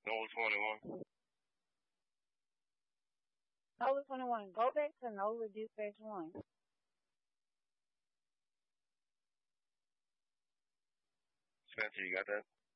Nola 21. Nola 21. Go back to Nola Dispatch 1. Spencer, you got that?